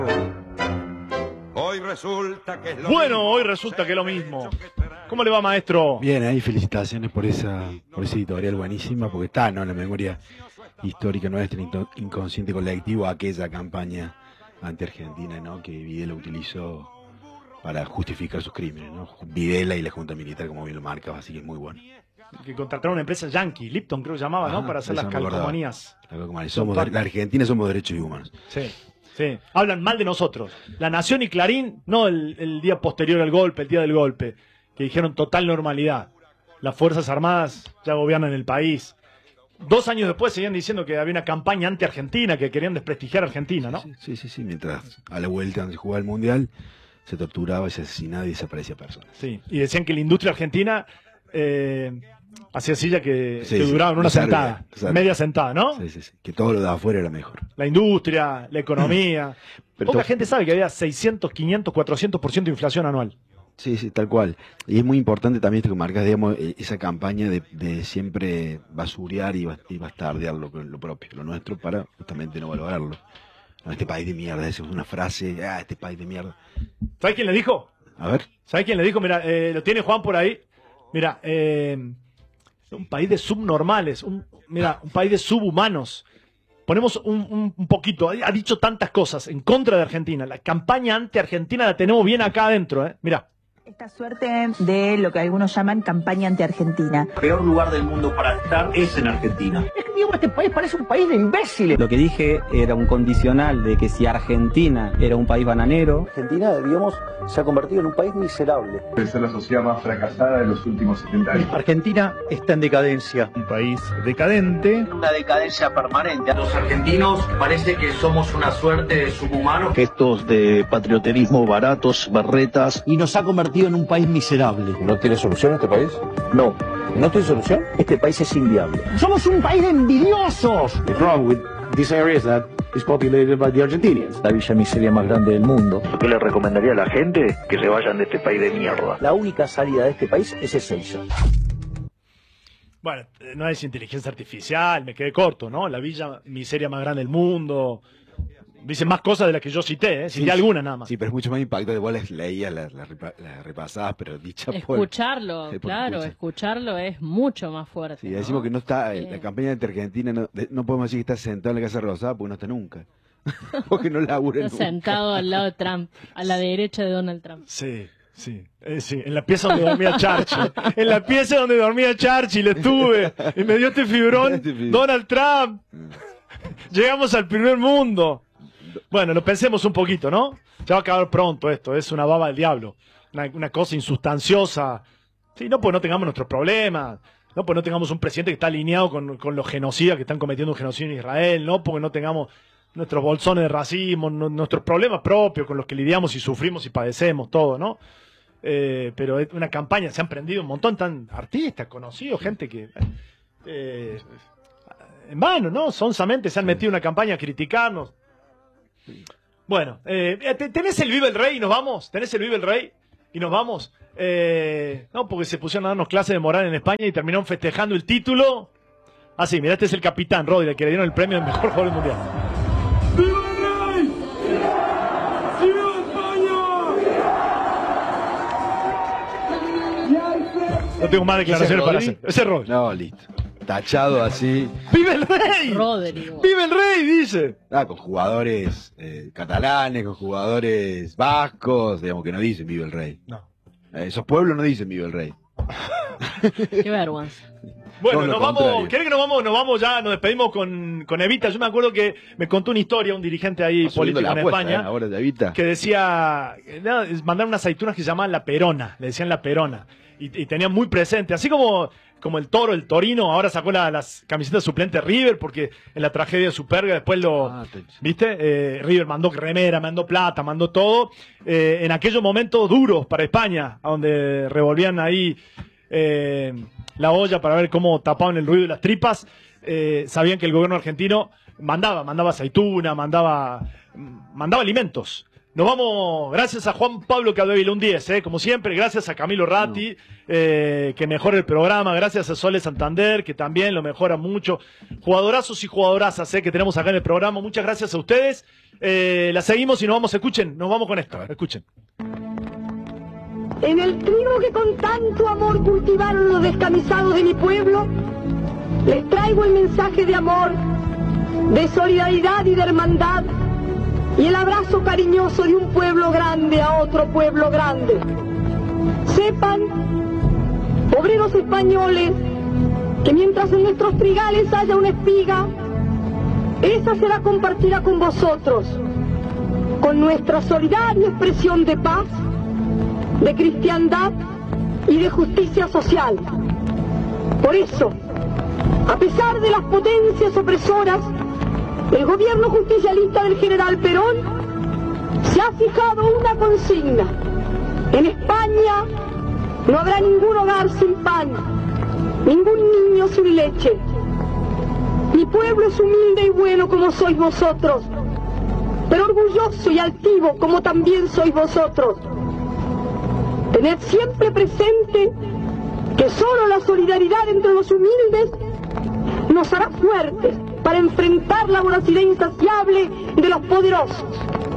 Hoy resulta que es lo Bueno, mismo. hoy resulta que es lo mismo. ¿Cómo le va, maestro? Bien, ahí felicitaciones por esa editorial buenísima, porque está, ¿no?, en la memoria histórica nuestra, inconsciente colectivo, aquella campaña anti-argentina, ¿no?, que Videla utilizó para justificar sus crímenes, ¿no? Videla y la Junta Militar, como bien lo marcaba, así que es muy bueno. Que contrataron una empresa yankee, Lipton creo que llamaba, ¿no? Para hacer las calcomanías. La Argentina somos derechos humanos. Sí, sí. Hablan mal de nosotros. La Nación y Clarín, no el día posterior al golpe, el día del golpe, que dijeron total normalidad. Las Fuerzas Armadas ya gobiernan el país. 2 años después seguían diciendo que había una campaña anti-argentina, que querían desprestigiar a Argentina, ¿no? Sí, mientras a la vuelta donde se jugaba el Mundial se torturaba, se asesinaba y desaparecía personas. Sí, y decían que la industria argentina hacía silla que duraban una sentada, media sentada, ¿no? Sí, que todo lo de afuera era mejor. La industria, la economía. Poca gente sabe que había 600, 500, 400% de inflación anual. Sí, tal cual. Y es muy importante también esto que marcas, digamos, esa campaña de siempre basurear y bastardear lo propio, lo nuestro, para justamente no valorarlo. No, este país de mierda, esa es una frase, este país de mierda. ¿Sabes quién le dijo? A ver. ¿Sabes quién le dijo? Mira, lo tiene Juan por ahí. Mira, un país de subnormales, un país de subhumanos. Ponemos un poquito, ha dicho tantas cosas en contra de Argentina. La campaña anti-Argentina la tenemos bien acá adentro, ¿eh? Mira. Esta suerte de lo que algunos llaman campaña anti-argentina. El peor lugar del mundo para estar es en Argentina. Es que, digamos, este país parece un país de imbéciles. Lo que dije era un condicional de que si Argentina era un país bananero... Argentina, digamos, se ha convertido en un país miserable. Es la sociedad más fracasada de los últimos 70 años. Argentina está en decadencia. Un país decadente. Una decadencia permanente. Los argentinos parece que somos una suerte de subhumanos. Gestos de patrioterismo baratos, berretas. Y nos ha convertido en un país miserable. ¿No tiene solución este país? No. ¿No tiene solución? Este país es inviable. ¡Somos un país de envidiosos! The problem with this area is that it's populated by the Argentinians. La villa miseria más grande del mundo. ¿Qué le recomendaría a la gente? Que se vayan de este país de mierda. La única salida de este país es Ezeiza. Bueno, no es inteligencia artificial, me quedé corto, ¿no? La villa miseria más grande del mundo. Dicen más cosas de las que yo cité, cité alguna nada más. Sí, pero es mucho más impactante. Vos las leías, las repasabas, pero dicha escucharlo, claro, escucharlo es mucho más fuerte. Sí, decimos que no está, la campaña de Argentina, no podemos decir que está sentado en la Casa Rosada porque no está nunca. Porque no labura nunca. Sentado al lado de Trump, a la derecha de Donald Trump. Sí, en la pieza donde dormía Churchill. En la pieza donde dormía Churchill estuve y me dio este fibrón Donald Trump. Llegamos al primer mundo. Bueno, lo pensemos un poquito, ¿no? Ya va a acabar pronto esto, es una baba del diablo, una cosa insustanciosa. Sí, no pues no tengamos nuestros problemas, no pues no tengamos un presidente que está alineado con los genocidas que están cometiendo un genocidio en Israel, no porque no tengamos nuestros bolsones de racismo, nuestros problemas propios con los que lidiamos y sufrimos y padecemos, todo, ¿no? Pero es una campaña, se han prendido un montón, tan artistas, conocidos, gente que... en vano, ¿no? Sonsamente se han metido en una campaña a criticarnos. Bueno, ¿tenés el Vive el Rey y nos vamos? ¿Tenés el Vive el Rey y nos vamos? No, porque se pusieron a darnos clases de moral en España y terminaron festejando el título. Ah, sí, mirá, este es el capitán Rodri, el que le dieron el premio de mejor jugador del mundial. ¡Viva el Rey! ¡Viva España! No tengo más declaraciones para hacer. Ese es Rodri. No, listo. Tachado así. ¡Vive el Rey! Rodrigo. ¡Vive el Rey! Dice. Con jugadores catalanes, con jugadores vascos, digamos que no dicen Vive el Rey. No. Esos pueblos no dicen Vive el Rey. Qué vergüenza. Bueno, nos vamos, ¿querés que nos vamos ya? Nos despedimos con Evita. Yo me acuerdo que me contó una historia un dirigente ahí político en España, ahora de Evita, que decía, mandaron unas aceitunas que se llamaban La Perona, le decían La Perona, y tenían muy presente, así como el Toro, el Torino, ahora sacó las camisetas suplentes River, porque en la tragedia de Superga después ¿viste? River mandó remera, mandó plata, mandó todo, en aquellos momentos duros para España, donde revolvían ahí la olla para ver cómo tapaban el ruido de las tripas, sabían que el gobierno argentino mandaba aceituna, mandaba alimentos. Nos vamos, gracias a Juan Pablo Capdevila, un 10, como siempre, gracias a Camilo Ratti, que mejora el programa, gracias a Sole Santander, que también lo mejora mucho, jugadorazos y jugadorazas que tenemos acá en el programa, muchas gracias a ustedes, La seguimos y nos vamos, escuchen, nos vamos con esto, escuchen. En el trigo que con tanto amor cultivaron los descamisados de mi pueblo, les traigo el mensaje de amor, de solidaridad y de hermandad, y el abrazo cariñoso de un pueblo grande a otro pueblo grande. Sepan, obreros españoles, que mientras en nuestros trigales haya una espiga, esa será compartida con vosotros, con nuestra solidaria expresión de paz, de cristiandad y de justicia social. Por eso, a pesar de las potencias opresoras, el gobierno justicialista del general Perón se ha fijado una consigna: en España no habrá ningún hogar sin pan, ningún niño sin leche. Mi pueblo es humilde y bueno como sois vosotros, pero orgulloso y altivo como también sois vosotros. Tened siempre presente que solo la solidaridad entre los humildes nos hará fuertes para enfrentar la voracidad insaciable de los poderosos.